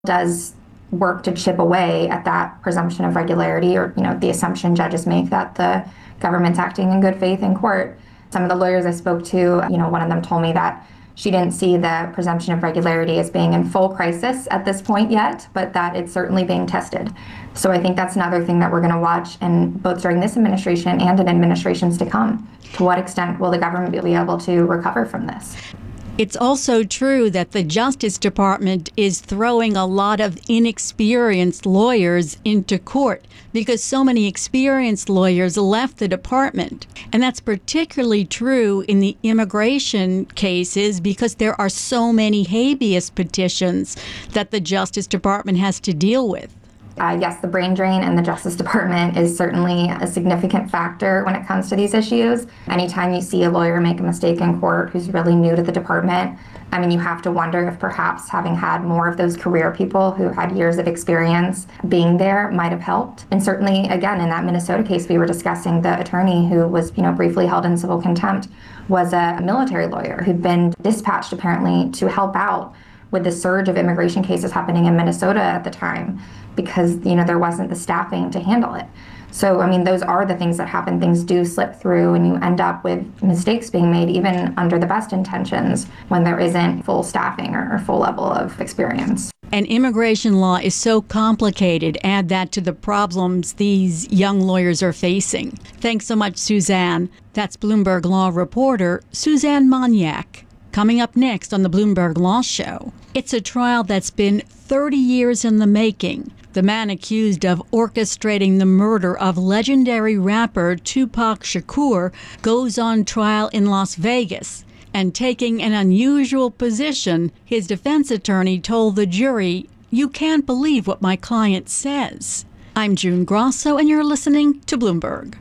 does work to chip away at that presumption of regularity, or the assumption judges make that the government's acting in good faith in court. Some of the lawyers I spoke to, one of them told me that she didn't see the presumption of regularity as being in full crisis at this point yet, but that it's certainly being tested. So I think that's another thing that we're going to watch, and both during this administration and in administrations to come. To what extent will the government be able to recover from this? It's also true that the Justice Department is throwing a lot of inexperienced lawyers into court because so many experienced lawyers left the department. And that's particularly true in the immigration cases because there are so many habeas petitions that the Justice Department has to deal with. Yes, the brain drain in the Justice Department is certainly a significant factor when it comes to these issues. Anytime you see a lawyer make a mistake in court who's really new to the department, you have to wonder if perhaps having had more of those career people who had years of experience being there might have helped. And certainly, again, in that Minnesota case we were discussing, the attorney who was, briefly held in civil contempt was a military lawyer who'd been dispatched apparently to help out with the surge of immigration cases happening in Minnesota at the time, because there wasn't the staffing to handle it. So those are the things that happen. Things do slip through and you end up with mistakes being made even under the best intentions when there isn't full staffing or full level of experience. And immigration law is so complicated. Add that to the problems these young lawyers are facing. Thanks so much, Suzanne. That's Bloomberg Law reporter Suzanne Moniak. Coming up next on the Bloomberg Law Show, it's a trial that's been 30 years in the making. The man accused of orchestrating the murder of legendary rapper Tupac Shakur goes on trial in Las Vegas. And taking an unusual position, his defense attorney told the jury, "You can't believe what my client says." I'm June Grosso, and you're listening to Bloomberg.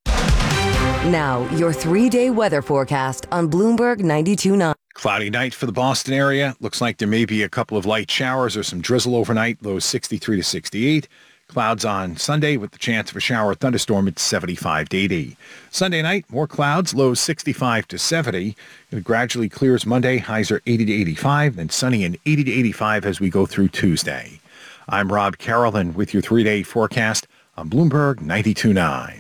Now, your 3-day weather forecast on Bloomberg 92.9. Cloudy night for the Boston area. Looks like there may be a couple of light showers or some drizzle overnight, lows 63 to 68. Clouds on Sunday with the chance of a shower or thunderstorm at 75 to 80. Sunday night, more clouds, lows 65 to 70. It gradually clears Monday, highs are 80 to 85, then sunny and 80 to 85 as we go through Tuesday. I'm Rob Carolyn with your 3-day forecast on Bloomberg 92.9.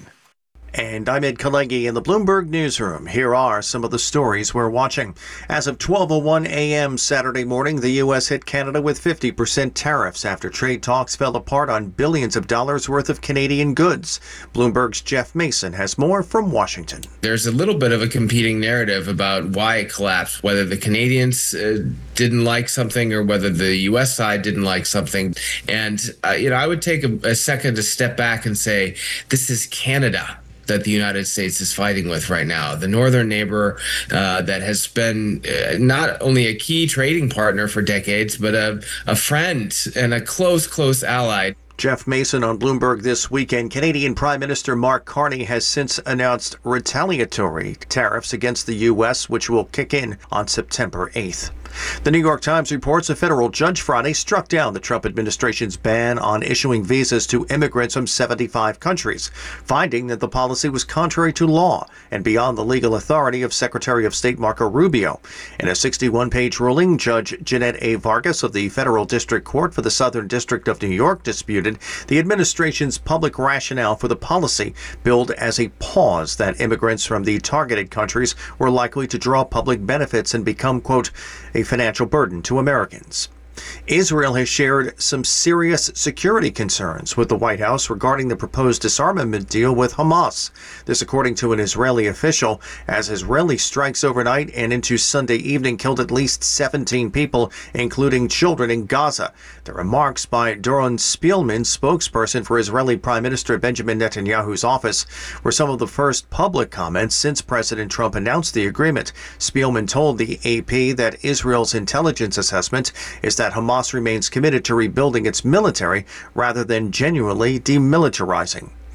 And I'm Ed Kalegi in the Bloomberg Newsroom. Here are some of the stories we're watching. As of 12:01 a.m. Saturday morning, the U.S. hit Canada with 50% tariffs after trade talks fell apart on billions of dollars worth of Canadian goods. Bloomberg's Jeff Mason has more from Washington. There's a little bit of a competing narrative about why it collapsed, whether the Canadians didn't like something or whether the U.S. side didn't like something. And, I would take a second to step back and say, this is Canada that the United States is fighting with right now. The northern neighbor that has been not only a key trading partner for decades, but a friend and a close ally. Jeff Mason on Bloomberg This Weekend. Canadian Prime Minister Mark Carney has since announced retaliatory tariffs against the U.S., which will kick in on September 8th. The New York Times reports a federal judge Friday struck down the Trump administration's ban on issuing visas to immigrants from 75 countries, finding that the policy was contrary to law and beyond the legal authority of Secretary of State Marco Rubio. In a 61-page ruling, Judge Jeanette A. Vargas of the Federal District Court for the Southern District of New York disputed the administration's public rationale for the policy, billed as a pause that immigrants from the targeted countries were likely to draw public benefits and become, quote, a financial burden to Americans. Israel has shared some serious security concerns with the White House regarding the proposed disarmament deal with Hamas. This according to an Israeli official, as Israeli strikes overnight and into Sunday evening killed at least 17 people, including children in Gaza. The remarks by Doron Spielman, spokesperson for Israeli Prime Minister Benjamin Netanyahu's office, were some of the first public comments since President Trump announced the agreement. Spielman told the AP that Israel's intelligence assessment is that Hamas remains committed to rebuilding its military rather than genuinely demilitarizing.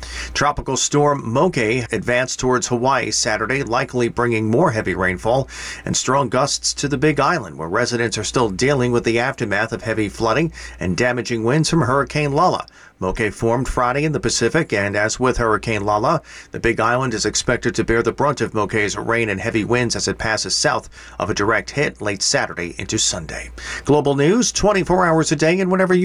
Tropical storm Moke advanced towards Hawaii Saturday, likely bringing more heavy rainfall and strong gusts to the Big Island, where residents are still dealing with the aftermath of heavy flooding and damaging winds from Hurricane Lala. Moke formed Friday in the Pacific, and as with Hurricane Lala, the Big Island is expected to bear the brunt of Moke's rain and heavy winds as it passes south of a direct hit late Saturday into Sunday. Global news 24 hours a day and whenever you